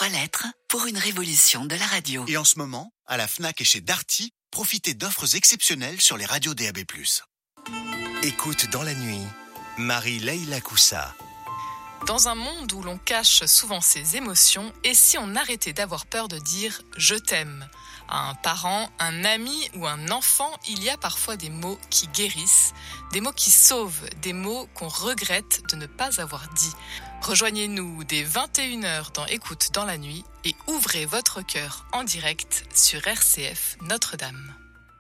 lettres pour une révolution de la radio. Et en ce moment, à la Fnac et chez Darty, profitez d'offres exceptionnelles sur les radios DAB+. Écoute dans la nuit, Marie-Leila Koussa. Dans un monde où l'on cache souvent ses émotions, et si on arrêtait d'avoir peur de dire « je t'aime » à un parent, un ami ou un enfant, il y a parfois des mots qui guérissent, des mots qui sauvent, des mots qu'on regrette de ne pas avoir dit. Rejoignez-nous dès 21h dans Écoute dans la nuit et ouvrez votre cœur en direct sur RCF Notre-Dame.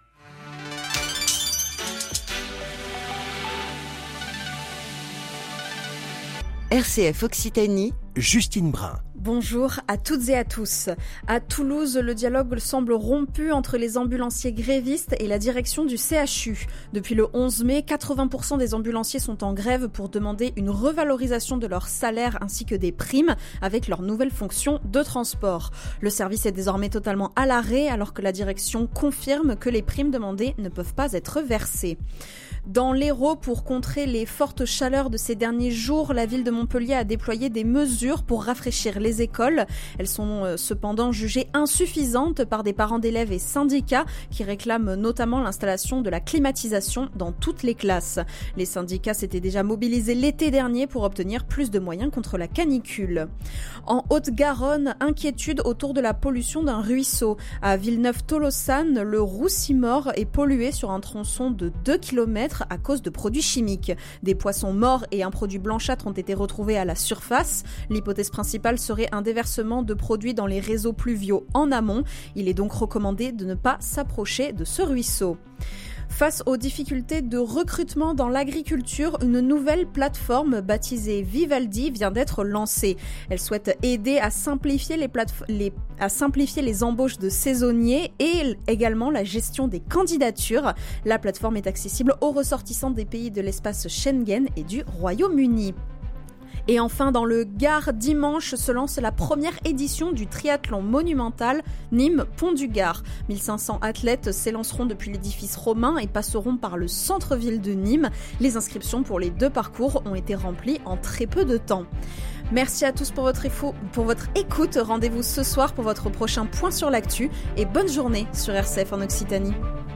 RCF Occitanie, Justine Brun. Bonjour à toutes et à tous. À Toulouse, le dialogue semble rompu entre les ambulanciers grévistes et la direction du CHU. Depuis le 11 mai, 80% des ambulanciers sont en grève pour demander une revalorisation de leur salaire ainsi que des primes avec leurs nouvelles fonctions de transport. Le service est désormais totalement à l'arrêt alors que la direction confirme que les primes demandées ne peuvent pas être versées. Dans l'Hérault, pour contrer les fortes chaleurs de ces derniers jours, la ville de Montpellier a déployé des mesures pour rafraîchir les écoles. Elles sont cependant jugées insuffisantes par des parents d'élèves et syndicats qui réclament notamment l'installation de la climatisation dans toutes les classes. Les syndicats s'étaient déjà mobilisés l'été dernier pour obtenir plus de moyens contre la canicule. En Haute-Garonne, inquiétude autour de la pollution d'un ruisseau. À Villeneuve-Tolosane, le Roussy-Mort est pollué sur un tronçon de 2 km à cause de produits chimiques. Des poissons morts et un produit blanchâtre ont été retrouvés à la surface. L'hypothèse principale serait un déversement de produits dans les réseaux pluviaux en amont. Il est donc recommandé de ne pas s'approcher de ce ruisseau. Face aux difficultés de recrutement dans l'agriculture, une nouvelle plateforme baptisée Vivaldi vient d'être lancée. Elle souhaite aider à simplifier les embauches de saisonniers et également la gestion des candidatures. La plateforme est accessible aux ressortissants des pays de l'espace Schengen et du Royaume-Uni. Et enfin, dans le Gard, dimanche se lance la première édition du triathlon monumental Nîmes-Pont du Gard. 1500 athlètes s'élanceront depuis l'édifice romain et passeront par le centre-ville de Nîmes. Les inscriptions pour les 2 parcours ont été remplies en très peu de temps. Merci à tous pour votre écoute. Rendez-vous ce soir pour votre prochain point sur l'actu et bonne journée sur RCF en Occitanie.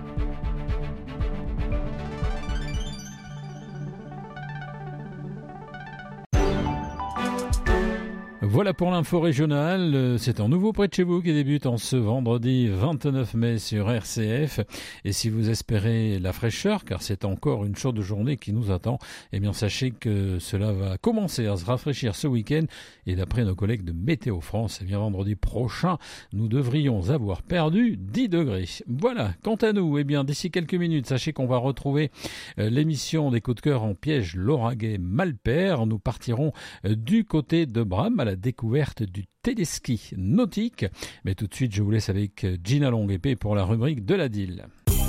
Voilà pour l'info régionale, c'est un nouveau près de chez vous qui débute en ce vendredi 29 mai sur RCF. Et si vous espérez la fraîcheur, car c'est encore une chaude journée qui nous attend, eh bien sachez que cela va commencer à se rafraîchir ce week-end. Et d'après nos collègues de Météo France, eh bien vendredi prochain, nous devrions avoir perdu 10 degrés. Voilà, quant à nous, eh bien d'ici quelques minutes, sachez qu'on va retrouver l'émission des coups de cœur en piège Lauragais-Malpère. Nous partirons du côté de Bram à la découverte du téléski nautique. Mais tout de suite, je vous laisse avec Gina Longue-Épée pour la rubrique de la DIL.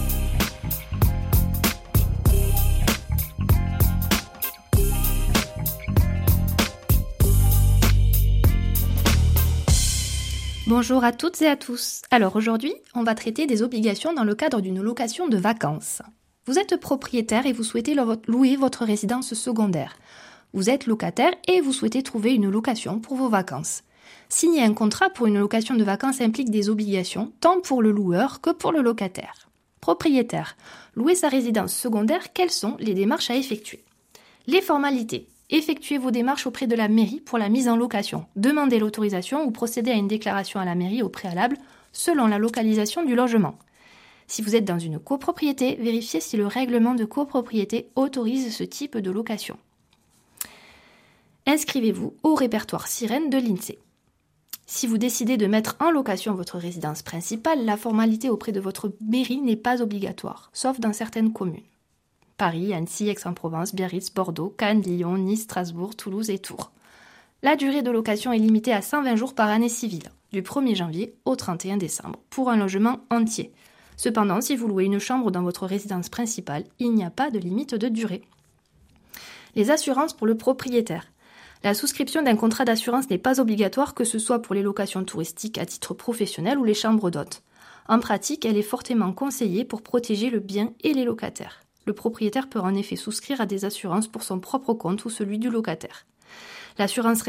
Bonjour à toutes et à tous. Alors aujourd'hui, on va traiter des obligations dans le cadre d'une location de vacances. Vous êtes propriétaire et vous souhaitez louer votre résidence secondaire. Vous êtes locataire et vous souhaitez trouver une location pour vos vacances. Signer un contrat pour une location de vacances implique des obligations, tant pour le loueur que pour le locataire. Propriétaire, louer sa résidence secondaire, quelles sont les démarches à effectuer ? Les formalités. Effectuez vos démarches auprès de la mairie pour la mise en location. Demandez l'autorisation ou procédez à une déclaration à la mairie au préalable, selon la localisation du logement. Si vous êtes dans une copropriété, vérifiez si le règlement de copropriété autorise ce type de location. Inscrivez-vous au répertoire sirène de l'INSEE. Si vous décidez de mettre en location votre résidence principale, la formalité auprès de votre mairie n'est pas obligatoire, sauf dans certaines communes. Paris, Annecy, Aix-en-Provence, Biarritz, Bordeaux, Cannes, Lyon, Nice, Strasbourg, Toulouse et Tours. La durée de location est limitée à 120 jours par année civile, du 1er janvier au 31 décembre, pour un logement entier. Cependant, si vous louez une chambre dans votre résidence principale, il n'y a pas de limite de durée. Les assurances pour le propriétaire. La souscription d'un contrat d'assurance n'est pas obligatoire, que ce soit pour les locations touristiques à titre professionnel ou les chambres d'hôtes. En pratique, elle est fortement conseillée pour protéger le bien et les locataires. Le propriétaire peut en effet souscrire à des assurances pour son propre compte ou celui du locataire. L'assurance